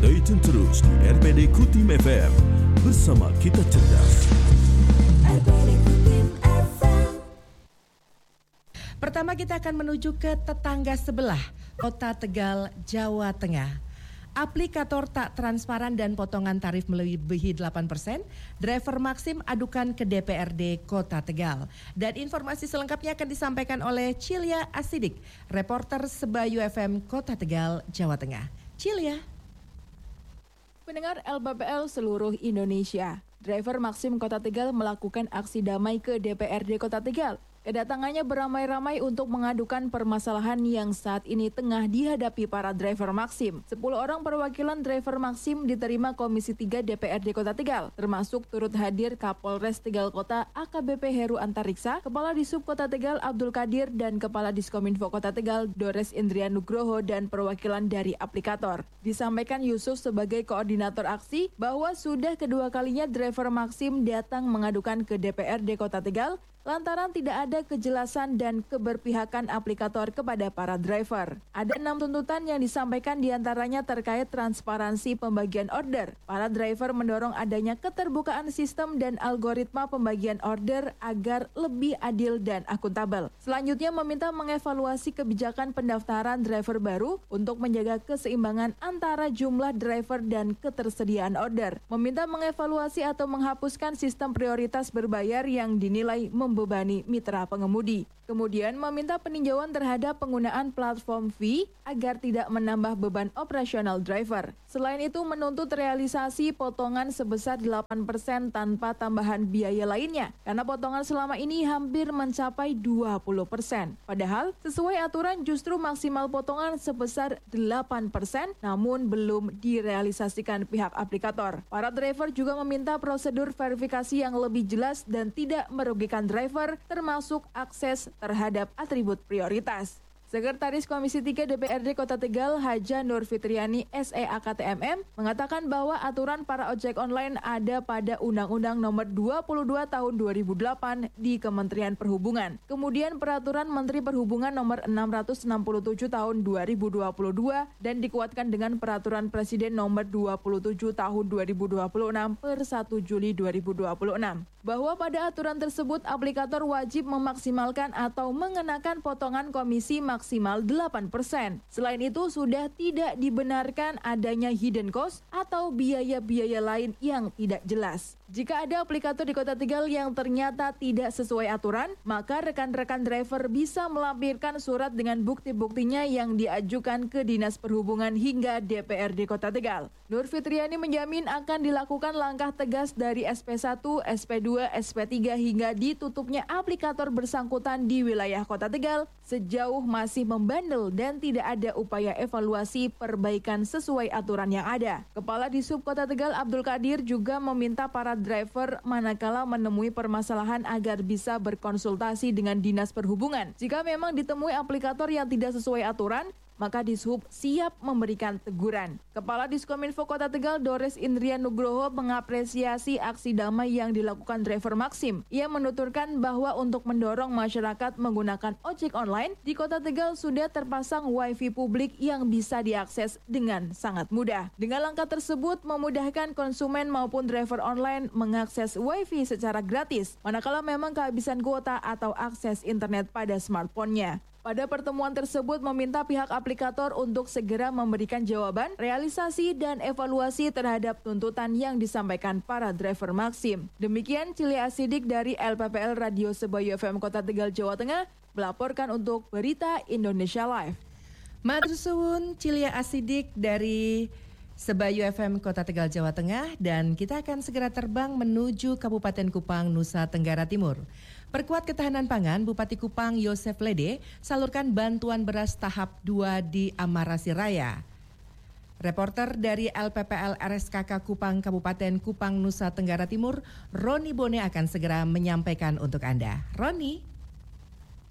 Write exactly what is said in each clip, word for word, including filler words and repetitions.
Stay tune terus di R P D Kutim F M. Bersama kita cerdas. R P D Kutim F M. Pertama kita akan menuju ke tetangga sebelah, Kota Tegal, Jawa Tengah. Aplikator tak transparan dan potongan tarif melebihi delapan persen, driver Maxim adukan ke D P R D Kota Tegal. Dan informasi selengkapnya akan disampaikan oleh Cilia Asidik, reporter Sebayu F M Kota Tegal, Jawa Tengah. Cilia. Pendengar L P P L seluruh Indonesia, driver Maxim Kota Tegal melakukan aksi damai ke D P R D Kota Tegal. Kedatangannya beramai-ramai untuk mengadukan permasalahan yang saat ini tengah dihadapi para driver Maxim. Sepuluh orang perwakilan driver Maxim diterima Komisi tiga D P R D Kota Tegal, termasuk turut hadir Kapolres Tegal Kota A K B P Heru Antariksa, Kepala Disub Kota Tegal Abdul Qadir, dan Kepala Diskominfo Kota Tegal Dores Indrian Nugroho dan perwakilan dari aplikator. Disampaikan Yusuf sebagai koordinator aksi bahwa sudah kedua kalinya driver Maxim datang mengadukan ke D P R D Kota Tegal lantaran tidak ada kejelasan dan keberpihakan aplikator kepada para driver. Ada enam tuntutan yang disampaikan diantaranya terkait transparansi pembagian order. Para driver mendorong adanya keterbukaan sistem dan algoritma pembagian order agar lebih adil dan akuntabel. Selanjutnya meminta mengevaluasi kebijakan pendaftaran driver baru untuk menjaga keseimbangan antara jumlah driver dan ketersediaan order. Meminta mengevaluasi atau menghapuskan sistem prioritas berbayar yang dinilai mem membebani mitra pengemudi. Kemudian meminta peninjauan terhadap penggunaan platform fee agar tidak menambah beban operasional driver. Selain itu menuntut realisasi potongan sebesar delapan persen tanpa tambahan biaya lainnya, karena potongan selama ini hampir mencapai dua puluh persen. Padahal sesuai aturan justru maksimal potongan sebesar delapan persen namun belum direalisasikan pihak aplikator. Para driver juga meminta prosedur verifikasi yang lebih jelas dan tidak merugikan driver, termasuk akses terhadap atribut prioritas. Sekretaris Komisi tiga D P R D Kota Tegal Haja Nur Fitriani S E A K T M M mengatakan bahwa aturan para ojek online ada pada Undang-Undang Nomor dua puluh dua Tahun dua ribu delapan di Kementerian Perhubungan. Kemudian Peraturan Menteri Perhubungan Nomor enam ratus enam puluh tujuh Tahun dua ribu dua puluh dua dan dikuatkan dengan Peraturan Presiden Nomor dua puluh tujuh Tahun dua ribu dua puluh enam per satu Juli dua ribu dua puluh enam. Bahwa pada aturan tersebut aplikator wajib memaksimalkan atau mengenakan potongan komisi maksimal delapan persen. Selain itu sudah tidak dibenarkan adanya hidden cost atau biaya-biaya lain yang tidak jelas. Jika ada aplikator di Kota Tegal yang ternyata tidak sesuai aturan, maka rekan-rekan driver bisa melampirkan surat dengan bukti-buktinya yang diajukan ke Dinas Perhubungan hingga D P R D Kota Tegal. Nur Fitriani menjamin akan dilakukan langkah tegas dari S P satu, S P dua, S P tiga hingga ditutupnya aplikator bersangkutan di wilayah Kota Tegal sejauh masih membandel dan tidak ada upaya evaluasi perbaikan sesuai aturan yang ada. Kepala Disub Kota Tegal Abdul Qadir juga meminta para driver manakala menemui permasalahan agar bisa berkonsultasi dengan Dinas Perhubungan. Jika memang ditemui aplikator yang tidak sesuai aturan, maka Dishub siap memberikan teguran. Kepala Diskominfo Kota Tegal Dores Indrian Nugroho mengapresiasi aksi damai yang dilakukan driver Maxim. Ia menuturkan bahwa untuk mendorong masyarakat menggunakan ojek online, di Kota Tegal sudah terpasang wifi publik yang bisa diakses dengan sangat mudah. Dengan langkah tersebut memudahkan konsumen maupun driver online mengakses wifi secara gratis, manakala memang kehabisan kuota atau akses internet pada smartphone-nya. Pada pertemuan tersebut meminta pihak aplikator untuk segera memberikan jawaban, realisasi, dan evaluasi terhadap tuntutan yang disampaikan para driver Maxim. Demikian Cilia Asidik dari L P P L Radio Sebayu F M Kota Tegal, Jawa Tengah, melaporkan untuk Berita Indonesia Live. Matur suwun Cilia Asidik dari Sebayu F M Kota Tegal, Jawa Tengah, dan kita akan segera terbang menuju Kabupaten Kupang, Nusa Tenggara Timur. Perkuat ketahanan pangan, Bupati Kupang Yosef Lede salurkan bantuan beras tahap dua di Amarasi Raya. Reporter dari L P P L R S K K Kupang Kabupaten Kupang Nusa Tenggara Timur, Roni Bone akan segera menyampaikan untuk Anda. Roni.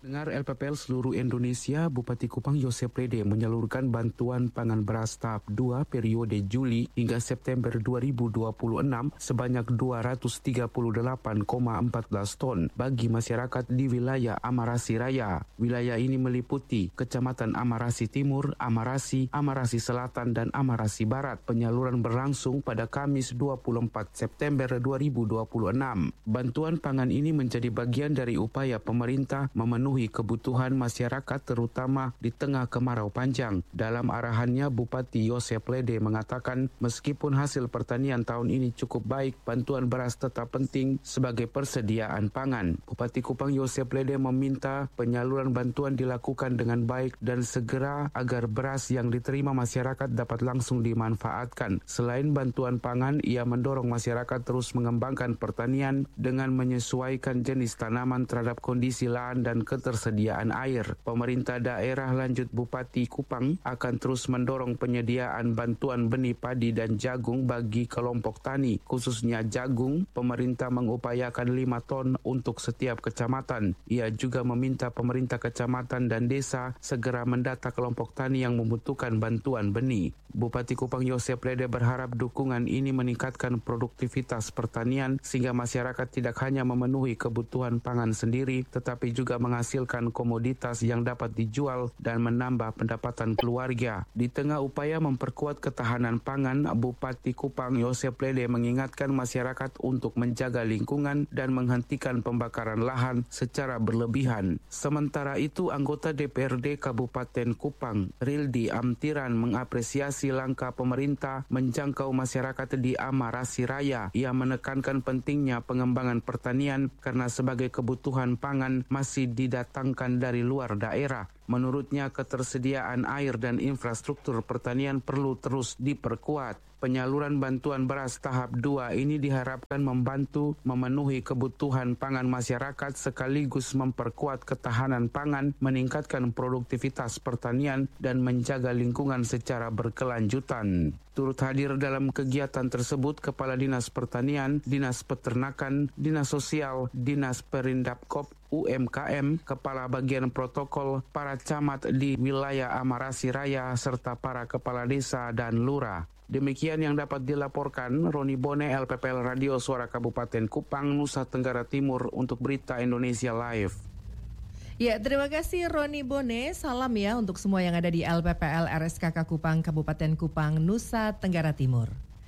Dengar L P P L seluruh Indonesia, Bupati Kupang Yosep Lede menyalurkan bantuan pangan beras tahap dua periode Juli hingga September dua ribu dua puluh enam sebanyak dua ratus tiga puluh delapan koma empat belas ton bagi masyarakat di wilayah Amarasi Raya. Wilayah ini meliputi Kecamatan Amarasi Timur, Amarasi, Amarasi Selatan, dan Amarasi Barat. Penyaluran berlangsung pada Kamis dua puluh empat September dua ribu dua puluh enam. Bantuan pangan ini menjadi bagian dari upaya pemerintah memenuhi kebutuhan masyarakat terutama di tengah kemarau panjang. Dalam arahannya, Bupati Yosep Lede mengatakan meskipun hasil pertanian tahun ini cukup baik, bantuan beras tetap penting sebagai persediaan pangan. Bupati Kupang Yosep Lede meminta penyaluran bantuan dilakukan dengan baik dan segera agar beras yang diterima masyarakat dapat langsung dimanfaatkan. Selain bantuan pangan, ia mendorong masyarakat terus mengembangkan pertanian dengan menyesuaikan jenis tanaman terhadap kondisi lahan dan ketersediaan air. Pemerintah daerah lanjut Bupati Kupang akan terus mendorong penyediaan bantuan benih padi dan jagung bagi kelompok tani. Khususnya jagung, pemerintah mengupayakan lima ton untuk setiap kecamatan. Ia juga meminta pemerintah kecamatan dan desa segera mendata kelompok tani yang membutuhkan bantuan benih. Bupati Kupang Yosep Lede berharap dukungan ini meningkatkan produktivitas pertanian sehingga masyarakat tidak hanya memenuhi kebutuhan pangan sendiri tetapi juga menghasilkan komoditas yang dapat dijual dan menambah pendapatan keluarga. Di tengah upaya memperkuat ketahanan pangan, Bupati Kupang Yosep Lede mengingatkan masyarakat untuk menjaga lingkungan dan menghentikan pembakaran lahan secara berlebihan. Sementara itu, anggota D P R D Kabupaten Kupang, Rildi Amtiran, mengapresiasi langkah pemerintah menjangkau masyarakat di Amarasi Raya. Ia menekankan pentingnya pengembangan pertanian karena sebagai kebutuhan pangan masih didatangkan dari luar daerah. Menurutnya, ketersediaan air dan infrastruktur pertanian perlu terus diperkuat. Penyaluran bantuan beras tahap dua ini diharapkan membantu memenuhi kebutuhan pangan masyarakat sekaligus memperkuat ketahanan pangan, meningkatkan produktivitas pertanian, dan menjaga lingkungan secara berkelanjutan. Turut hadir dalam kegiatan tersebut Kepala Dinas Pertanian, Dinas Peternakan, Dinas Sosial, Dinas Perindapkop, U M K M, Kepala Bagian Protokol, para camat di wilayah Amarasi Raya, serta para kepala desa dan lurah. Demikian yang dapat dilaporkan Roni Bone, L P P L Radio Suara Kabupaten Kupang, Nusa Tenggara Timur untuk Berita Indonesia Live. Ya, terima kasih Roni Bone. Salam ya untuk semua yang ada di L P P L R S K K Kupang, Kabupaten Kupang, Nusa Tenggara Timur.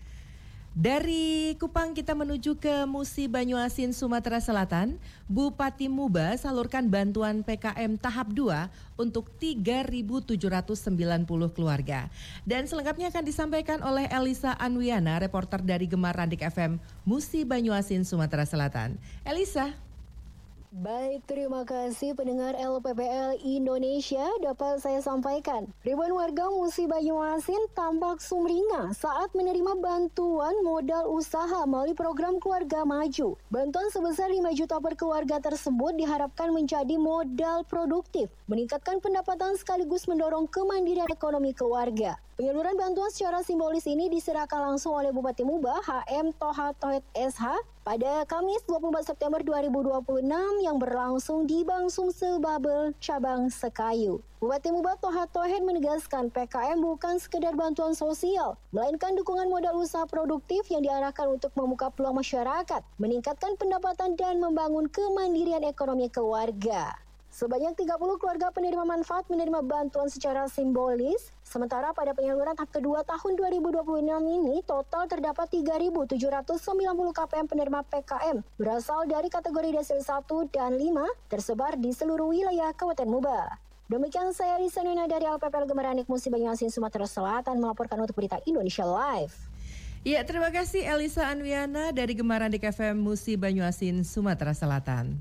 Dari Kupang kita menuju ke Musi Banyuasin, Sumatera Selatan. Bupati Muba salurkan bantuan P K M tahap dua untuk tiga ribu tujuh ratus sembilan puluh keluarga. Dan selengkapnya akan disampaikan oleh Elisa Anwiana, reporter dari Gemar Randik F M Musi Banyuasin, Sumatera Selatan. Elisa. Baik, terima kasih pendengar L P P L Indonesia. Dapat saya sampaikan, ribuan warga Musi Banyuasin tampak sumringah saat menerima bantuan modal usaha melalui program Keluarga Maju. Bantuan sebesar lima juta per keluarga tersebut diharapkan menjadi modal produktif, meningkatkan pendapatan sekaligus mendorong kemandirian ekonomi keluarga. Penyaluran bantuan secara simbolis ini diserahkan langsung oleh Bupati Muba H M Toha Tohet S H pada Kamis dua puluh empat September dua ribu dua puluh enam yang berlangsung di Bangsumse Babel, Cabang Sekayu. Bupati Muba Toha Tohet menegaskan P K M bukan sekedar bantuan sosial, melainkan dukungan modal usaha produktif yang diarahkan untuk membuka peluang masyarakat, meningkatkan pendapatan dan membangun kemandirian ekonomi keluarga. Sebanyak tiga puluh keluarga penerima manfaat menerima bantuan secara simbolis. Sementara pada penyaluran tahap kedua tahun dua ribu dua puluh enam ini, total terdapat tiga ribu tujuh ratus sembilan puluh K P M penerima P K M berasal dari kategori desil satu dan lima tersebar di seluruh wilayah Kabupaten Muba. Demikian saya Lisa Nuna dari L P P L Gemaranik Musi Banyuasin, Sumatera Selatan melaporkan untuk Berita Indonesia Live. Ya, terima kasih Elisa Anwiana dari Gemaranik F M Musi Banyuasin, Sumatera Selatan.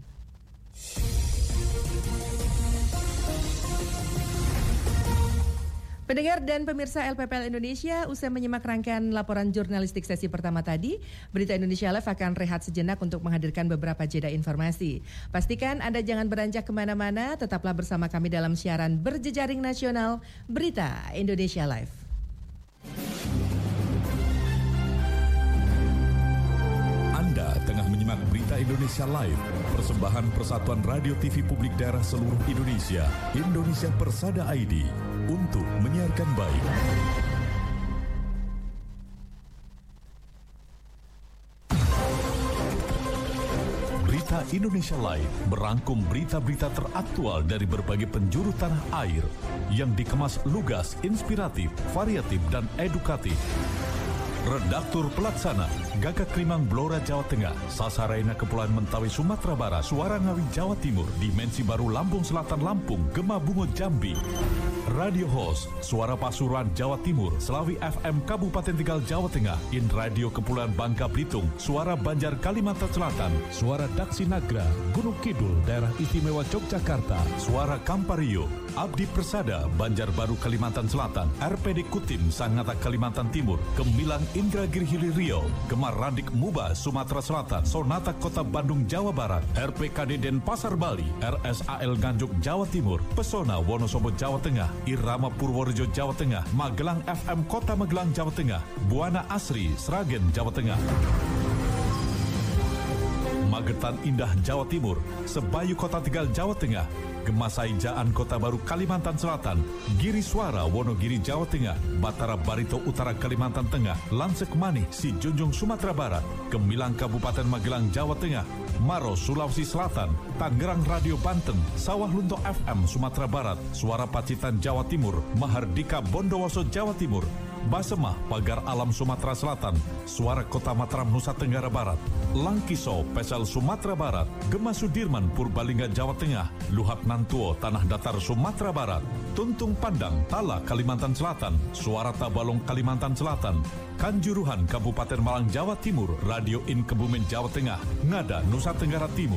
Pendengar dan pemirsa L P P L Indonesia, usai menyimak rangkaian laporan jurnalistik sesi pertama tadi, Berita Indonesia Live akan rehat sejenak untuk menghadirkan beberapa jeda informasi. Pastikan Anda jangan beranjak kemana-mana, tetaplah bersama kami dalam siaran berjejaring nasional Berita Indonesia Live. Anda tengah menyimak Berita Indonesia Live, persembahan Persatuan Radio T V Publik Daerah seluruh Indonesia, Indonesia Persada I D, untuk menyiarkan baik. Berita Indonesia Live merangkum berita-berita teraktual dari berbagai penjuru tanah air yang dikemas lugas, inspiratif, variatif, dan edukatif. Redaktur Pelaksana, Gagak Limang Blora Jawa Tengah, Sasaraina Kepulauan Mentawai Sumatera Barat, Suara Ngawi Jawa Timur, Dimensi Baru Lampung Selatan Lampung, Gema Bungo Jambi. Radio Host, Suara Pasuruan Jawa Timur, Selawi F M Kabupaten Tegal Jawa Tengah, In Radio Kepulauan Bangka Belitung, Suara Banjar Kalimantan Selatan, Suara Daksi Nagra, Gunung Kidul, Daerah Istimewa Yogyakarta, Suara Kampario, Abdi Persada, Banjarbaru Kalimantan Selatan, R P D Kutim Sangatta Kalimantan Timur, Gemilang Indragiri Hili Riau, Gemar Radik Muba Sumatera Selatan, Sonata Kota Bandung Jawa Barat, R P K D Denpasar Bali, R S A L Nganjuk Jawa Timur, Pesona Wonosobo Jawa Tengah, Irama Purworejo Jawa Tengah, Magelang F M Kota Magelang Jawa Tengah, Buana Asri Sragen Jawa Tengah, Magetan Indah Jawa Timur, Sebayu Kota Tegal Jawa Tengah, Gemasai Jaan Kota Baru Kalimantan Selatan, Giri Suara Wonogiri Jawa Tengah, Batara Barito Utara Kalimantan Tengah, Lansek Manih Si Junjung Sumatera Barat, Gemilang Kabupaten Magelang Jawa Tengah, Maros Sulawesi Selatan, Tangerang Radio Banten, Sawah Lunto F M Sumatera Barat, Suara Pacitan Jawa Timur, Mahardika Bondowoso Jawa Timur, Basemah Pagar Alam Sumatera Selatan, Suara Kota Mataram Nusa Tenggara Barat, Langkiso Pesel Sumatera Barat, Gema Sudirman Purbalingga Jawa Tengah, Luhak Nantuo Tanah Datar Sumatera Barat, Tuntung Pandang Tala Kalimantan Selatan, Suara Tabalong Kalimantan Selatan, Kanjuruhan Kabupaten Malang Jawa Timur, Radio In Kebumen Jawa Tengah, Ngada Nusa Tenggara Timur,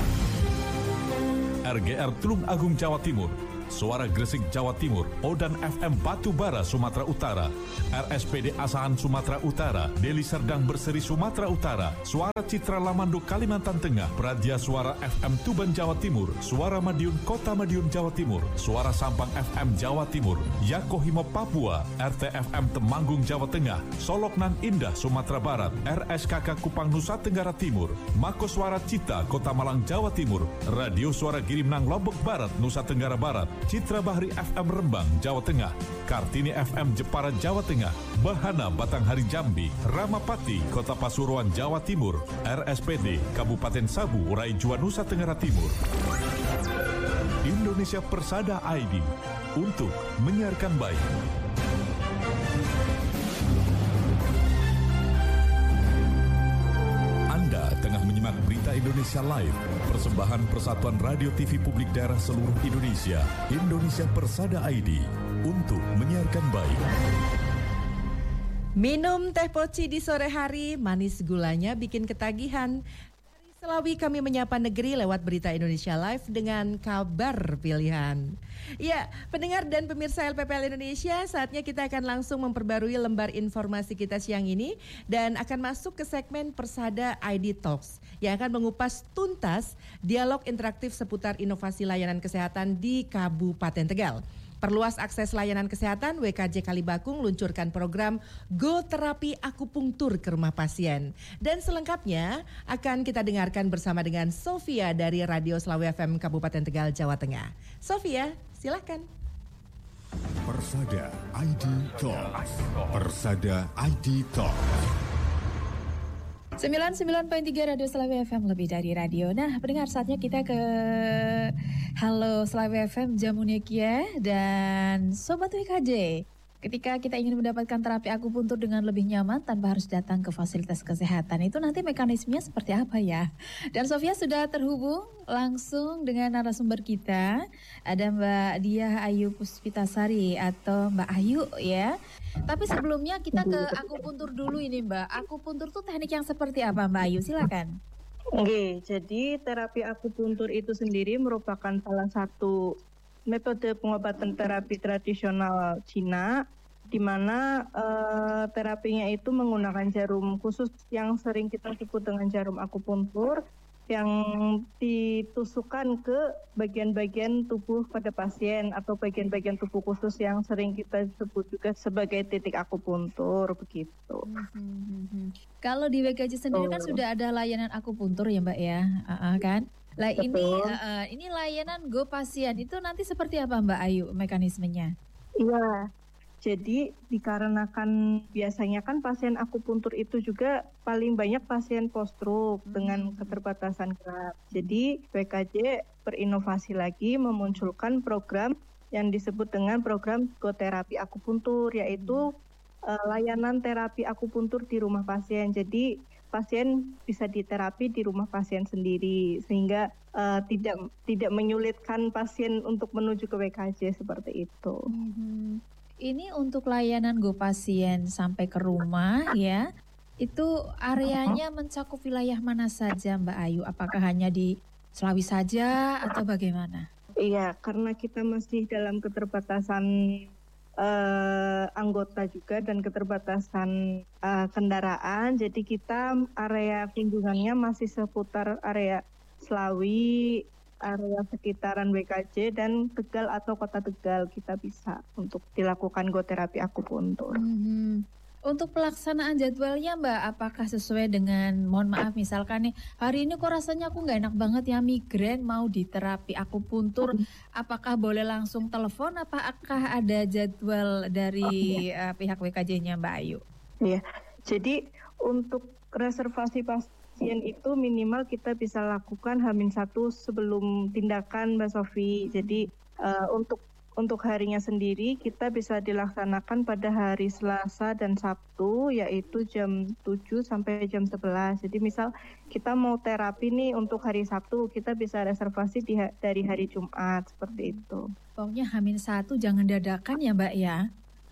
R G R Tulung Agung Jawa Timur, Suara Gresik Jawa Timur, Odan F M Batubara Sumatera Utara, R S P D Asahan Sumatera Utara, Deli Serdang Berseri Sumatera Utara, Suara Citra Lamando Kalimantan Tengah, Pradia Suara F M Tuban Jawa Timur, Suara Madiun Kota Madiun Jawa Timur, Suara Sampang F M Jawa Timur, Yakohimo Papua, R T F M Temanggung Jawa Tengah, Solok Nan Indah Sumatera Barat, R S K K Kupang Nusa Tenggara Timur, Mako Suara Cita Kota Malang Jawa Timur, Radio Suara Girimnang Lombok Barat Nusa Tenggara Barat, Citra Bahri F M Rembang Jawa Tengah, Kartini F M Jepara Jawa Tengah, Bahana Batanghari Jambi, Ramapati Kota Pasuruan Jawa Timur, R S P D Kabupaten Sabu Raijua Nusa Tenggara Timur. Indonesia Persada I D untuk menyiarkan baik. Tengah menyimak Berita Indonesia Live, persembahan Persatuan Radio T V Publik Daerah seluruh Indonesia, Indonesia Persada I D, untuk menyiarkan baik. Minum teh poci di sore hari, manis gulanya bikin ketagihan. Dari Selawi kami menyapa negeri lewat Berita Indonesia Live dengan kabar pilihan. Ya, pendengar dan pemirsa L P P L Indonesia, saatnya kita akan langsung memperbarui lembar informasi kita siang ini dan akan masuk ke segmen Persada I D Talks yang akan mengupas tuntas dialog interaktif seputar inovasi layanan kesehatan di Kabupaten Tegal. Perluas akses layanan kesehatan, W K J Kalibakung luncurkan program Go Terapi Akupunktur ke rumah pasien. Dan selengkapnya akan kita dengarkan bersama dengan Sofia dari Radio Selawi F M Kabupaten Tegal, Jawa Tengah. Sofia, silakan. Persada I D Talk. Persada I D Talk. sembilan puluh sembilan koma tiga Radio Selawi F M, lebih dari radio. Nah, pendengar, saatnya kita ke Halo Selawi F M Jamunekia dan Sobat W K J. Ketika kita ingin mendapatkan terapi akupuntur dengan lebih nyaman tanpa harus datang ke fasilitas kesehatan, itu nanti mekanismenya seperti apa ya? Dan Sofia sudah terhubung langsung dengan narasumber kita. Ada Mbak Diah Ayu Puspitasari atau Mbak Ayu ya. Tapi sebelumnya kita ke akupuntur dulu ini Mbak. Akupuntur itu teknik yang seperti apa Mbak Ayu? Silakan. Oke, jadi terapi akupuntur itu sendiri merupakan salah satu metode pengobatan terapi tradisional Cina, di mana uh, terapinya itu menggunakan jarum khusus yang sering kita sebut dengan jarum akupuntur, yang ditusukkan ke bagian-bagian tubuh pada pasien atau bagian-bagian tubuh khusus yang sering kita sebut juga sebagai titik akupuntur begitu. Hmm. Kalau di W K J sendiri oh. kan sudah ada layanan akupuntur ya Mbak ya, uh-uh, kan? Lah ini uh, ini layanan Go Pasien itu nanti seperti apa Mbak Ayu mekanismenya? Iya. Jadi dikarenakan biasanya kan pasien akupuntur itu juga paling banyak pasien post-stroke hmm. dengan keterbatasan gerak. Jadi W K J berinovasi lagi memunculkan program yang disebut dengan program psikoterapi akupuntur, yaitu uh, layanan terapi akupuntur di rumah pasien. Jadi pasien bisa diterapi di rumah pasien sendiri sehingga uh, tidak tidak menyulitkan pasien untuk menuju ke W K J seperti itu. Hmm. Ini untuk layanan Go Pasien sampai ke rumah ya, itu areanya mencakup wilayah mana saja Mbak Ayu? Apakah hanya di Selawi saja atau bagaimana? Iya, karena kita masih dalam keterbatasan uh, anggota juga dan keterbatasan uh, kendaraan, jadi kita area kunjungannya masih seputar area Selawi, area sekitaran W K J dan Tegal atau Kota Tegal kita bisa untuk dilakukan go terapi akupuntur. Mm-hmm. Untuk pelaksanaan jadwalnya Mbak, apakah sesuai dengan, mohon maaf misalkan nih, hari ini kok rasanya aku nggak enak banget ya migrain mau diterapi akupuntur, apakah boleh langsung telepon, apakah ada jadwal dari uh, pihak W K J-nya Mbak Ayu? Iya, jadi untuk reservasi pas pasien itu minimal kita bisa lakukan H satu sebelum tindakan Mbak Sofi. Jadi uh, untuk untuk harinya sendiri kita bisa dilaksanakan pada hari Selasa dan Sabtu yaitu jam tujuh sampai jam sebelas. Jadi misal kita mau terapi nih untuk hari Sabtu, kita bisa reservasi di, dari hari Jumat seperti itu. Pokoknya H satu jangan dadakan ya Mbak ya.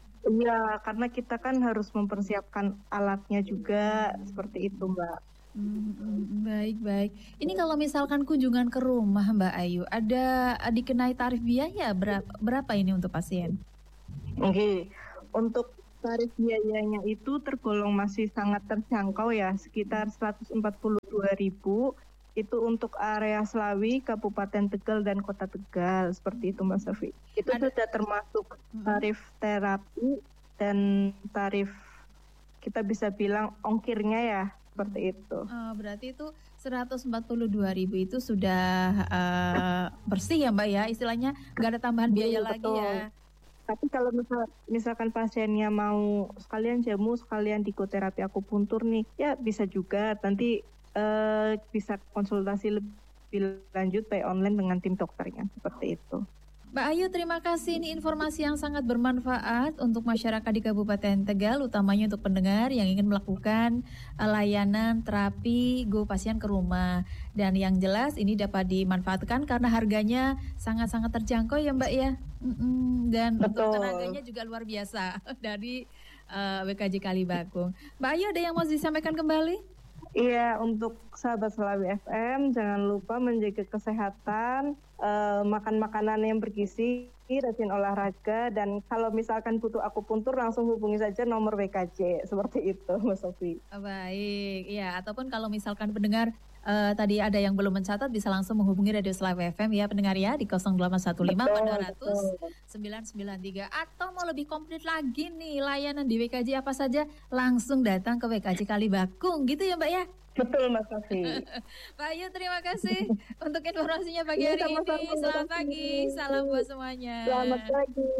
Iya, karena kita kan harus mempersiapkan alatnya juga seperti itu Mbak. Hmm, baik baik. Ini kalau misalkan kunjungan ke rumah Mbak Ayu, ada dikenai tarif biaya berapa, berapa ini untuk pasien? Oke, okay. Untuk tarif biayanya itu tergolong masih sangat terjangkau ya, sekitar seratus empat puluh dua ribu itu untuk area Selawi, Kabupaten Tegal dan Kota Tegal seperti itu Mbak Sofi. Itu ada. Sudah termasuk tarif terapi dan tarif kita bisa bilang ongkirnya ya. Seperti itu. Oh, berarti itu seratus empat puluh dua ribu itu sudah uh, bersih ya Mbak ya, istilahnya nggak ada tambahan biaya Betul. lagi ya. Tapi kalau misal, misalkan pasiennya mau sekalian jamu, sekalian dikoterapi akupuntur nih, ya bisa juga. Nanti uh, bisa konsultasi lebih lanjut by online dengan tim dokternya, seperti itu. Mbak Ayu, terima kasih. Ini informasi yang sangat bermanfaat untuk masyarakat di Kabupaten Tegal, utamanya untuk pendengar yang ingin melakukan layanan terapi Go Pasien ke rumah. Dan yang jelas ini dapat dimanfaatkan karena harganya sangat-sangat terjangkau ya Mbak ya. Mm-mm. Dan Betul. Untuk tenaganya juga luar biasa dari uh, W K J Kalibakung. Mbak Ayu, ada yang mau disampaikan kembali? Iya, untuk sahabat Selawi F M, jangan lupa menjaga kesehatan, uh, makan makanan yang bergizi, rajin olahraga, dan kalau misalkan butuh akupuntur langsung hubungi saja nomor W K J, seperti itu Mbak Sofi. Baik, ya, ataupun kalau misalkan pendengar uh, tadi ada yang belum mencatat bisa langsung menghubungi Radio Selawi F M ya pendengar ya di nol delapan satu lima empat dua nol nol sembilan sembilan tiga, atau mau lebih komplit lagi nih layanan di W K J apa saja, langsung datang ke W K J Kalibakung gitu ya Mbak ya. Betul Mbak Sofi. Pak Ayu, terima kasih untuk informasinya pagi hari ini. Selamat pagi, salam buat semuanya. Selamat pagi,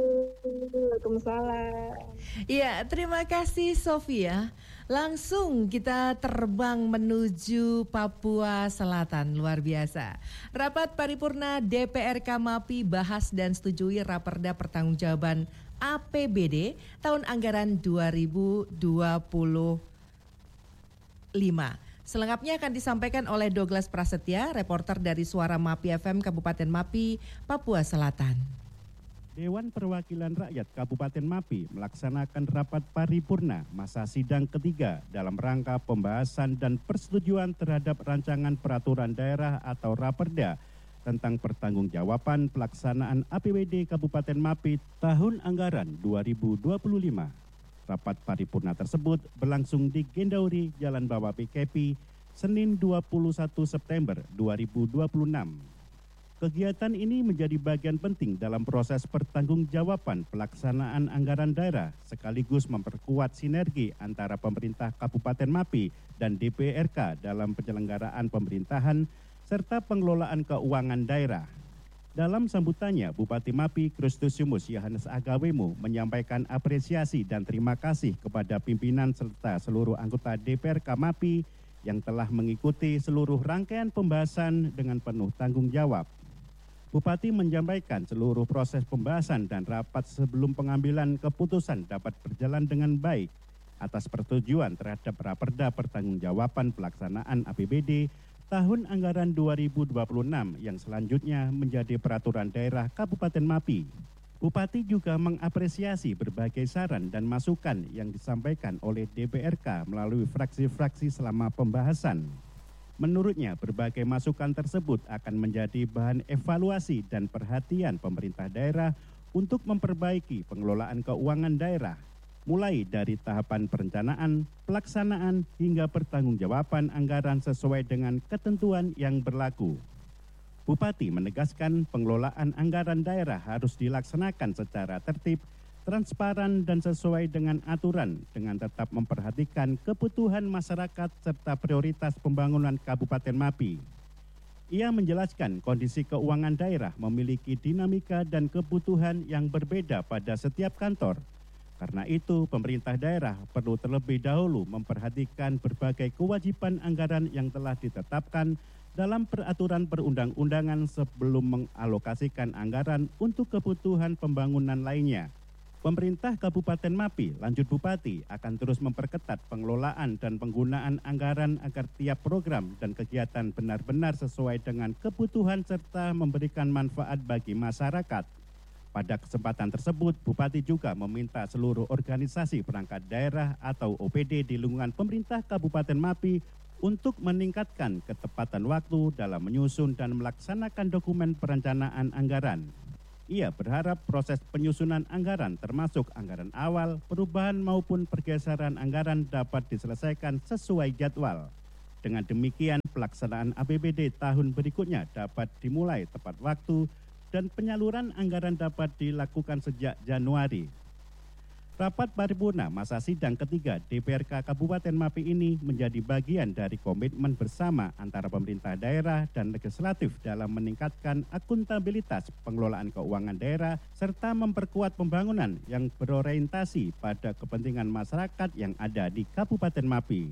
Waalaikumsalam. Iya, terima kasih Sofia. Langsung kita terbang menuju Papua Selatan, luar biasa. Rapat paripurna D P R K MAPI bahas dan setujui Raperda Pertanggungjawaban A P B D tahun anggaran dua ribu dua puluh lima. Selengkapnya akan disampaikan oleh Douglas Prasetya, reporter dari Suara MAPI F M Kabupaten MAPI, Papua Selatan. Dewan Perwakilan Rakyat Kabupaten MAPI melaksanakan rapat paripurna masa sidang ketiga dalam rangka pembahasan dan persetujuan terhadap rancangan peraturan daerah atau Raperda tentang pertanggungjawaban pelaksanaan A P B D Kabupaten MAPI tahun anggaran dua ribu dua puluh lima. Rapat paripurna tersebut berlangsung di Gendauri, Jalan Bawah P K P, Senin dua puluh satu September dua ribu dua puluh enam. Kegiatan ini menjadi bagian penting dalam proses pertanggungjawaban pelaksanaan anggaran daerah sekaligus memperkuat sinergi antara pemerintah Kabupaten Mapi dan D P R K dalam penyelenggaraan pemerintahan serta pengelolaan keuangan daerah. Dalam sambutannya, Bupati Mapi Kristusiumus Yohanes Agawemo menyampaikan apresiasi dan terima kasih kepada pimpinan serta seluruh anggota D P R K Mapi yang telah mengikuti seluruh rangkaian pembahasan dengan penuh tanggung jawab. Bupati menyampaikan seluruh proses pembahasan dan rapat sebelum pengambilan keputusan dapat berjalan dengan baik atas persetujuan terhadap raperda pertanggungjawaban pelaksanaan A P B D tahun anggaran dua ribu dua puluh enam yang selanjutnya menjadi peraturan daerah Kabupaten Mapi. Bupati juga mengapresiasi berbagai saran dan masukan yang disampaikan oleh D P R K melalui fraksi-fraksi selama pembahasan. Menurutnya, berbagai masukan tersebut akan menjadi bahan evaluasi dan perhatian pemerintah daerah untuk memperbaiki pengelolaan keuangan daerah, mulai dari tahapan perencanaan, pelaksanaan, hingga pertanggungjawaban anggaran sesuai dengan ketentuan yang berlaku. Bupati menegaskan pengelolaan anggaran daerah harus dilaksanakan secara tertib, transparan dan sesuai dengan aturan dengan tetap memperhatikan kebutuhan masyarakat serta prioritas pembangunan Kabupaten Mapi. Ia menjelaskan kondisi keuangan daerah memiliki dinamika dan kebutuhan yang berbeda pada setiap kantor. Karena itu, pemerintah daerah perlu terlebih dahulu memperhatikan berbagai kewajiban anggaran yang telah ditetapkan dalam peraturan perundang-undangan sebelum mengalokasikan anggaran untuk kebutuhan pembangunan lainnya. Pemerintah Kabupaten Mapi, lanjut Bupati, akan terus memperketat pengelolaan dan penggunaan anggaran agar tiap program dan kegiatan benar-benar sesuai dengan kebutuhan serta memberikan manfaat bagi masyarakat. Pada kesempatan tersebut, Bupati juga meminta seluruh organisasi perangkat daerah atau O P D di lingkungan pemerintah Kabupaten Mapi untuk meningkatkan ketepatan waktu dalam menyusun dan melaksanakan dokumen perencanaan anggaran. Ia berharap proses penyusunan anggaran termasuk anggaran awal, perubahan maupun pergeseran anggaran dapat diselesaikan sesuai jadwal. Dengan demikian, pelaksanaan A P B D tahun berikutnya dapat dimulai tepat waktu dan penyaluran anggaran dapat dilakukan sejak Januari. Rapat paripurna masa sidang ketiga D P R K Kabupaten Mapi ini menjadi bagian dari komitmen bersama antara pemerintah daerah dan legislatif dalam meningkatkan akuntabilitas pengelolaan keuangan daerah serta memperkuat pembangunan yang berorientasi pada kepentingan masyarakat yang ada di Kabupaten Mapi.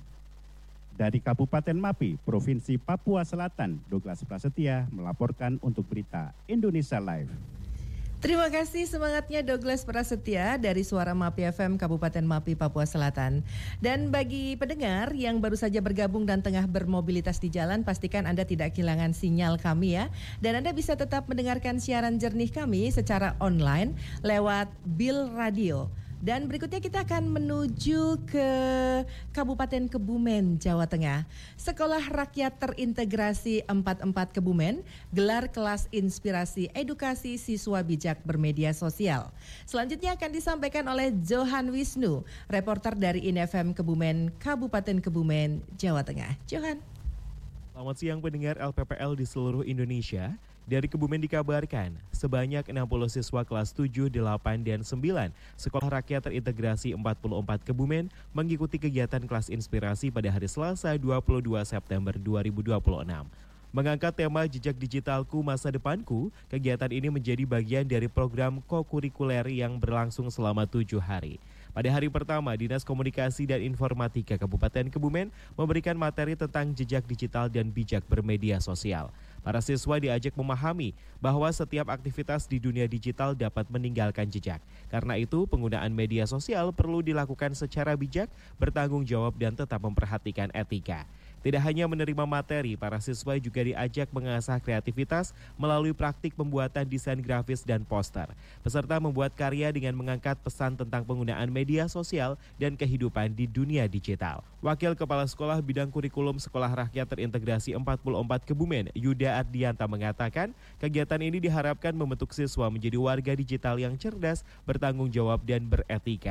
Dari Kabupaten Mapi, Provinsi Papua Selatan, Douglas Prasetya melaporkan untuk Berita Indonesia Live. Terima kasih semangatnya Douglas Prasetya dari Suara Mapi F M Kabupaten Mapi, Papua Selatan. Dan bagi pendengar yang baru saja bergabung dan tengah bermobilitas di jalan, pastikan Anda tidak kehilangan sinyal kami ya. Dan Anda bisa tetap mendengarkan siaran jernih kami secara online lewat Bill Radio. Dan berikutnya kita akan menuju ke Kabupaten Kebumen, Jawa Tengah. Sekolah Rakyat Terintegrasi empat puluh empat Kebumen gelar kelas inspirasi edukasi siswa bijak bermedia sosial. Selanjutnya akan disampaikan oleh Johan Wisnu, reporter dari I N F M Kebumen, Kabupaten Kebumen, Jawa Tengah. Johan. Selamat siang pendengar L P P L di seluruh Indonesia. Dari Kebumen dikabarkan, sebanyak enam puluh siswa kelas tujuh, delapan, dan sembilan Sekolah Rakyat Terintegrasi empat puluh empat Kebumen mengikuti kegiatan kelas inspirasi pada hari Selasa dua puluh dua September dua ribu dua puluh enam. Mengangkat tema Jejak Digitalku Masa Depanku, kegiatan ini menjadi bagian dari program kokurikuler yang berlangsung selama tujuh hari. Pada hari pertama, Dinas Komunikasi dan Informatika Kabupaten Kebumen memberikan materi tentang jejak digital dan bijak bermedia sosial. Para siswa diajak memahami bahwa setiap aktivitas di dunia digital dapat meninggalkan jejak. Karena itu, penggunaan media sosial perlu dilakukan secara bijak, bertanggung jawab, dan tetap memperhatikan etika. Tidak hanya menerima materi, para siswa juga diajak mengasah kreativitas melalui praktik pembuatan desain grafis dan poster. Peserta membuat karya dengan mengangkat pesan tentang penggunaan media sosial dan kehidupan di dunia digital. Wakil Kepala Sekolah Bidang Kurikulum Sekolah Rakyat Terintegrasi empat puluh empat Kebumen, Yuda Ardianta mengatakan, kegiatan ini diharapkan membentuk siswa menjadi warga digital yang cerdas, bertanggung jawab, dan beretika.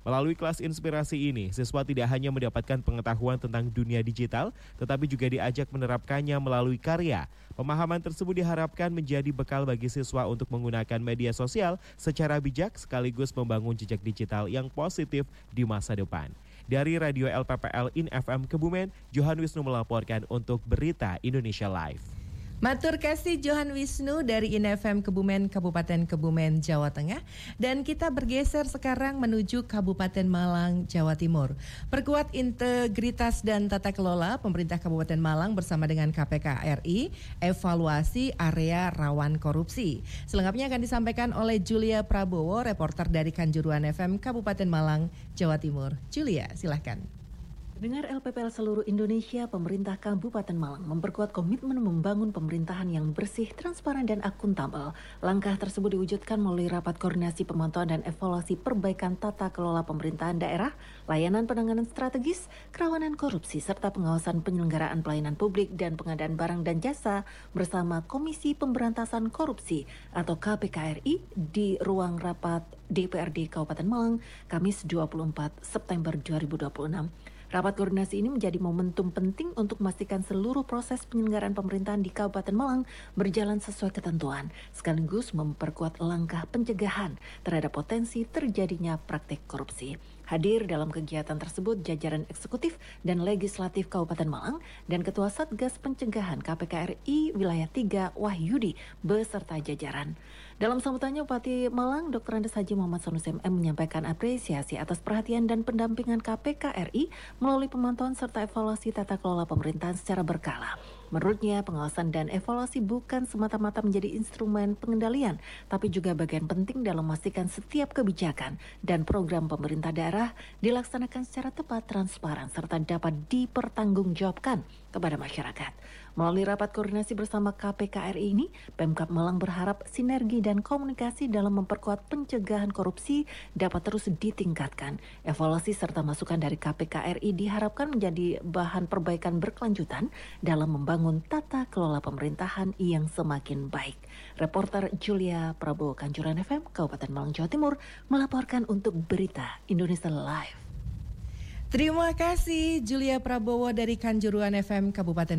Melalui kelas inspirasi ini, siswa tidak hanya mendapatkan pengetahuan tentang dunia digital, tetapi juga diajak menerapkannya melalui karya. Pemahaman tersebut diharapkan menjadi bekal bagi siswa untuk menggunakan media sosial secara bijak sekaligus membangun jejak digital yang positif di masa depan. Dari Radio L P P L In F M Kebumen, Johan Wisnu melaporkan untuk Berita Indonesia Live. Matur kasih Johan Wisnu dari I N F M Kebumen, Kabupaten Kebumen, Jawa Tengah. Dan kita bergeser sekarang menuju Kabupaten Malang, Jawa Timur. Perkuat integritas dan tata kelola, pemerintah Kabupaten Malang bersama dengan K P K R I, evaluasi area rawan korupsi. Selengkapnya akan disampaikan oleh Julia Prabowo, reporter dari Kanjuruhan F M Kabupaten Malang, Jawa Timur. Julia, silahkan. Pendengar L P P L seluruh Indonesia, pemerintah Kabupaten Malang memperkuat komitmen membangun pemerintahan yang bersih, transparan, dan akuntabel. Langkah tersebut diwujudkan melalui rapat koordinasi pemantauan dan evaluasi perbaikan tata kelola pemerintahan daerah, layanan penanganan strategis, kerawanan korupsi, serta pengawasan penyelenggaraan pelayanan publik dan pengadaan barang dan jasa bersama Komisi Pemberantasan Korupsi atau K P K R I di ruang rapat D P R D Kabupaten Malang, Kamis dua puluh empat September dua ribu dua puluh enam. Rapat koordinasi ini menjadi momentum penting untuk memastikan seluruh proses penyelenggaraan pemerintahan di Kabupaten Malang berjalan sesuai ketentuan, sekaligus memperkuat langkah pencegahan terhadap potensi terjadinya praktik korupsi. Hadir dalam kegiatan tersebut jajaran eksekutif dan legislatif Kabupaten Malang dan Ketua Satgas Pencegahan K P K R I Wilayah tiga Wahyudi beserta jajaran. Dalam sambutannya, Bupati Malang Doktor Andes Haji Muhammad Sanusi M M menyampaikan apresiasi atas perhatian dan pendampingan K P K R I melalui pemantauan serta evaluasi tata kelola pemerintahan secara berkala. Menurutnya, pengawasan dan evaluasi bukan semata-mata menjadi instrumen pengendalian, tapi juga bagian penting dalam memastikan setiap kebijakan dan program pemerintah daerah dilaksanakan secara tepat, transparan, serta dapat dipertanggungjawabkan kepada masyarakat. Melalui rapat koordinasi bersama K P K R I ini, Pemkab Malang berharap sinergi dan komunikasi dalam memperkuat pencegahan korupsi dapat terus ditingkatkan. Evaluasi serta masukan dari K P K R I diharapkan menjadi bahan perbaikan berkelanjutan dalam membangun tata kelola pemerintahan yang semakin baik. Reporter Julia Prabowo, Kanjuruhan F M, Kabupaten Malang, Jawa Timur, melaporkan untuk Berita Indonesia Live. Terima kasih Julia Prabowo dari Kanjuruhan F M Kabupaten